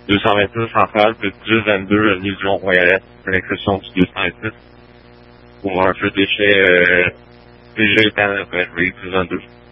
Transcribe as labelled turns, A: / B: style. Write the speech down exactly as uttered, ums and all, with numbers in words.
A: deux cent vingt-six central, plus dix vingt-deux avenue du Mont-Royalette, à l'exception du deux cent vingt-six. Pour un feu d'échec, euh, déjà étant après, oui, plus vingt-deux.